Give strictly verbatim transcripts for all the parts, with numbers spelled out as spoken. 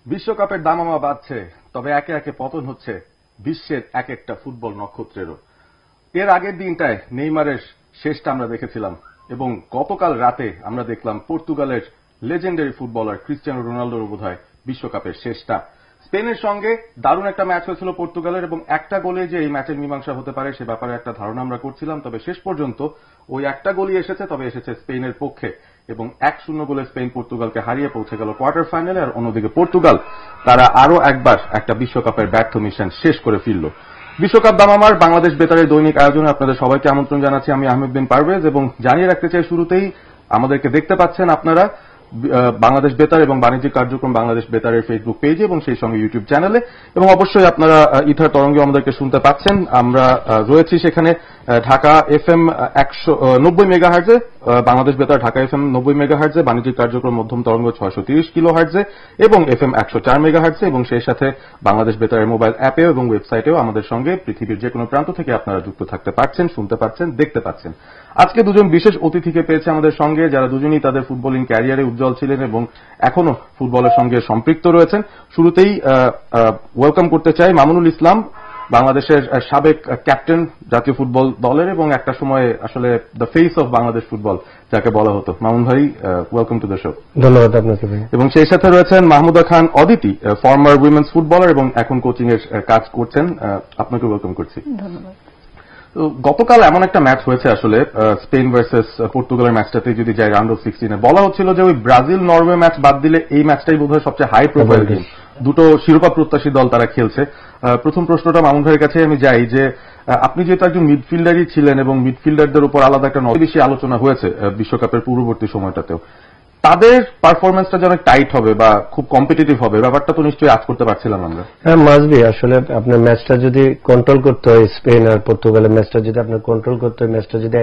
বিশ্বকাপের দামামা বাজছে, তবে একে একে পতন হচ্ছে বিশ্বের এক একটা ফুটবল নক্ষত্রেরও। এর আগের দিনটায় নেইমারের শেষটা আমরা দেখেছিলাম এবং গতকাল রাতে আমরা দেখলাম পর্তুগালের লেজেন্ডারি ফুটবলার ক্রিস্টিয়ানো রোনাল্ডোর বোধহয় বিশ্বকাপের শেষটা। স্পেনের সঙ্গে দারুণ একটা ম্যাচ হয়েছিল পর্তুগালের এবং একটা গোলে যে এই ম্যাচের মীমাংসা হতে পারে সে ব্যাপারে একটা ধারণা আমরা করছিলাম, তবে শেষ পর্যন্ত ওই একটা গোলই এসেছে, তবে এসেছে স্পেনের পক্ষে এবং এক শূন্য গোলে স্পেন পর্তুগালকে হারিয়ে পৌঁছে গেল কোয়ার্টার ফাইনালে। আর অন্যদিকে পর্তুগাল তারা আরো একবার একটা বিশ্বকাপের ব্যর্থ মিশন শেষ করে ফিরল। বিশ্বকাপ দামামার বাংলাদেশ বেতারের দৈনিক আয়োজনে আপনাদের সবাইকে আমন্ত্রণ জানাচ্ছি। আমি আহমেদ বিন পারভেজ এবং জানিয়ে রাখতে চাই শুরুতেই আমাদেরকে দেখতে পাচ্ছেন আপনারা বাংলাদেশ বেতার এবং বাণিজ্যিক কার্যক্রম বাংলাদেশ বেতারের ফেসবুক পেজে এবং সেই সঙ্গে ইউটিউব চ্যানেলে, এবং অবশ্যই আপনারা ইথার তরঙ্গে আমাদেরকে শুনতে পাচ্ছেন। আমরা রয়েছি সেখানে ঢাকা এফ এম একশো নব্বই মেগা হার্জে, বাংলাদেশ বেতার ঢাকা এফ এম নব্বই মেগা হার্জে, বাণিজ্যিক কার্যক্রম মধ্যম তরঙ্গ ছয়শো তিরিশ কিলো হার্জে এবং এফ এম একশো চার মেগা হার্জে, এবং সেই সাথে বাংলাদেশ বেতারের মোবাইল অ্যাপেও এবং ওয়েবসাইটেও আমাদের সঙ্গে পৃথিবীর যে কোনো প্রান্ত থেকে আপনারা যুক্ত থাকতে পারছেন, শুনতে পাচ্ছেন, দেখতে পাচ্ছেন। আজকে দুজন বিশেষ অতিথিকে পেয়েছে আমাদের সঙ্গে, যারা দুজনই তাদের ফুটবলিং ক্যারিয়ারে উজ্জ্বল ছিলেন এবং এখনো ফুটবলের সঙ্গে সম্পৃক্ত রয়েছেন। শুরুতেই ওয়েলকাম করতে চাই মামুনুল ইসলাম, বাংলাদেশের সাবেক ক্যাপ্টেন জাতীয় ফুটবল দলের এবং একটা সময় আসলে the face of Bangladesh football যাকে বলা হতো। মামুন ভাই, ওয়েলকাম টু দ্য শো। ধন্যবাদ আপনাকে ভাই। এবং সেই সাথে রয়েছেন মাহমুদা খান অদিতি, ফর্মার উইমেন্স ফুটবলার এবং এখন কোচিং এর কাজ করছেন। আপনাকে ওয়েলকাম করছি। ধন্যবাদ। গতকাল এমন একটা ম্যাচ হয়েছে আসলে স্পেন ভার্সেস পর্তুগালের ম্যাচটাতে যদি যাই রাউন্ড অফ সিক্সটিনে, বলা হচ্ছিল যে ওই ব্রাজিল নরওয়ে ম্যাচ বাদ দিলে এই ম্যাচটাই বোধহয় সবচেয়ে হাই প্রোফাইল গেম, দুটো শিরোপা প্রত্যাশী দল তারা খেলছে। প্রথম প্রশ্নটা মামুন ভাইয়ের কাছে আমি যাই যে আপনি যেহেতু একজন মিডফিল্ডারই ছিলেন এবং মিডফিল্ডারদের উপর আলাদা একটা নজর বেশি আলোচনা হয়েছে বিশ্বকাপের পূর্ববর্তী সময়টাতেও, তাদের পারফরমেন্সটা যেন টাইট হবে বা খুব কম্পিটিটিভ হবে, ব্যাপারটা তো নিশ্চয়ই আজ করতে পারছিলাম আমরা। হ্যাঁ, মাসবি আসলে আপনার ম্যাচটা যদি কন্ট্রোল করতে হয়, স্পেন আর পর্তুগালের ম্যাচটা যদি আপনার কন্ট্রোল করতে হয়, ম্যাচটা যদি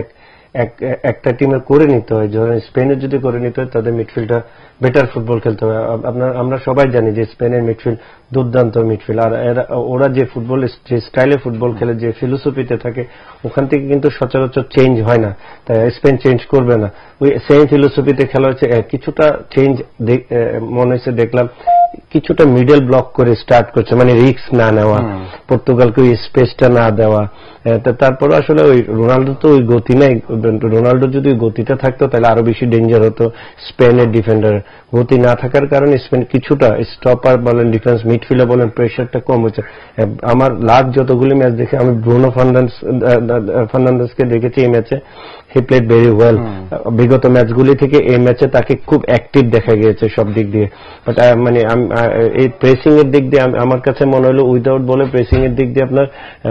একটা টিমের করে নিতে হয়, যখন স্পেনের যদি করে নিতে হয় তাদের মিডফিল্ডটা বেটার ফুটবল খেলতে হবে। আপনার আমরা সবাই জানি যে স্পেনের মিডফিল্ড দুর্দান্ত মিডফিল্ড, আর ওরা যে ফুটবল যে স্টাইলে ফুটবল খেলে, যে ফিলোসফিতে থাকে, ওখান থেকে কিন্তু সচরাচর চেঞ্জ হয় না। তাই স্পেন চেঞ্জ করবে না, ওই সেম ফিলোসফিতে খেলা হচ্ছে। কিছুটা চেঞ্জ মনে হচ্ছে, দেখলাম কিছুটা মিডল ব্লক করে স্টার্ট করছে, মানে রিস্ক না নেওয়া, পর্তুগালকে ওই স্পেসটা না দেওয়া। তারপরে আসলে ওই রোনাল্ডো তো ওই গতি নাই, রোনাল্ডো যদি গতিটা থাকতো তাহলে আরো বেশি ডেঞ্জার হতো স্পেনের ডিফেন্ডার। গতি না থাকার কারণে স্পেন কিছুটা স্টপার বলেন, ডিফেন্স মিডফিল্ডার বলেন, প্রেশারটা কম হচ্ছে। আমার লাস্ট যতগুলি ম্যাচ দেখে আমি ব্রুনো ফার্নান্ডেসকে দেখেছি এই ম্যাচে, হি প্লেড ভেরি ওয়েল। বিগত ম্যাচগুলি থেকে এই ম্যাচে তাকে খুব অ্যাক্টিভ দেখা গিয়েছে সব দিক দিয়ে। বাট মানে এই প্রেসিং এর দিক দিয়ে আমার কাছে মনে হলো উইদাউট বলে প্রেসিং এর দিক দিয়ে আপনার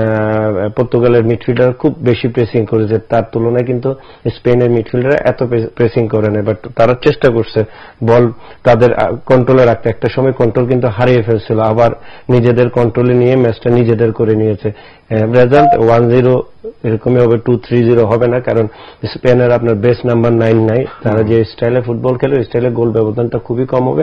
পর্তুগালের মিডফিল্ডার খুব বেশি প্রেসিং করেছে, তার তুলনায় কিন্তু স্পেনের মিডফিল্ডার এত প্রেসিং করে নেয়। বাট তারা চেষ্টা করছে বল তাদের কন্ট্রোলে রাখতে, একটা সময় কন্ট্রোল কিন্তু হারিয়ে ফেলছিল, আবার নিজেদের কন্ট্রোলে নিয়ে ম্যাচটা নিজেদের করে নিয়েছে। রেজাল্ট ওয়ান জিরো এরকমই হবে, টু থ্রি জিরো হবে না, কারণ স্পেনের আপনার বেস্ট নাম্বার নাইন নাই, তারা যে স্টাইলে ফুটবল খেলে ওই স্টাইলে গোল ব্যবধানটা খুবই কম হবে।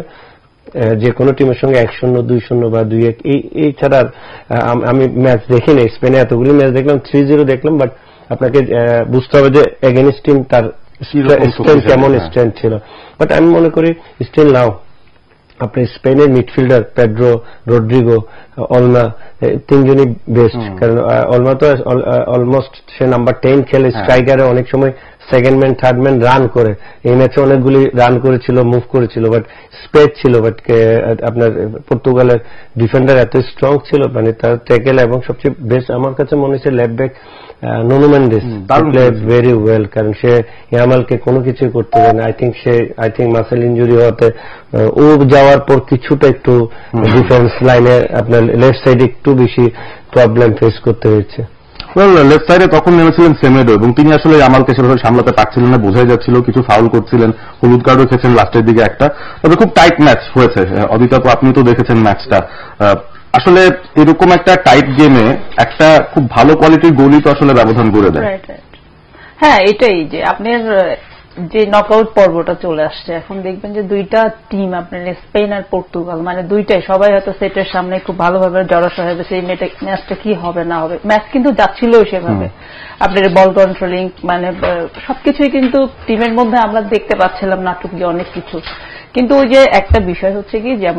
যে কোনো টিমের সঙ্গে এক শূন্য দুই শূন্য বা দুই এক এই ছাড়া আমি ম্যাচ দেখিনি। স্পেনে এতগুলি ম্যাচ দেখলাম, থ্রি জিরো দেখলাম, বাট আপনাকে বুঝতে হবে যে এগেইনস্ট টিম তার স্ট্রেন্থ কেমন স্ট্রেন্থ ছিল। বাট আমি মনে করি স্টিল নাও আপনি স্পেনের মিডফিল্ডার পেড্রো, রড্রিগো, অলমা তিনজনই বেস্ট, কারণ অলমা তো অলমোস্ট সে নাম্বার টেন খেলে, স্ট্রাইকারে অনেক সময় second man third man run করে। এই ম্যাচে অনেকগুলি রান করেছিল, মুভ করেছিল, বাট স্পেস ছিল। বাট আপনার পর্তুগালের ডিফেন্ডার এত স্ট্রং ছিল, মানে তার ট্যাকেল এবং সবচেয়ে বেস্ট আমার কাছে মনে হচ্ছে left back Nuno Mendes played very well, কারণ সে ইয়ামালকে কোনো কিছুই করতে পারে না। I think say I think muscle injury হওয়াতে ও যাওয়ার পর কিছুটা একটু ডিফেন্স লাইনে আপনার লেফট সাইডে একটু বেশি প্রবলেম ফেস করতে হয়েছে। লেফট সাইডে তখন নেমেছিলেন সেমেডো এবং তিনি আসলে আমালকে সেভাবে সামলাতে পারছিলেন না, বোঝাই যাচ্ছিল, কিছু ফাউল করছিলেন, হলুদ কার্ডও খেয়েছেন লাস্টের দিকে একটা। তবে খুব টাইট ম্যাচ হয়েছে। অদিতা, আপনি তো দেখেছেন ম্যাচটা। আসলে এরকম একটা টাইট গেমে একটা খুব ভালো কোয়ালিটির গোলই তো আসলে ব্যবধান করে দেয়। হ্যাঁ, এটাই যে আপনার যে নকআউট পর্বটা চলে আসছে, এখন দেখবেন যে দুইটা টিম আপনার স্পেন আর পর্তুগাল, মানে দুইটাই সবাই হয়তো সেটের সামনে খুব ভালোভাবে জড়সড় হবে সেই ম্যাচটা কি হবে না হবে। ম্যাচ কিন্তু যাচ্ছিল সেভাবে, আপনার বল কন্ট্রোলিং মানে সবকিছুই কিন্তু টিমের মধ্যে আমরা দেখতে পাচ্ছিলাম নাটকীয় অনেক কিছু। কিন্তু ওই যে একটা বিষয় হচ্ছে কি, যেমন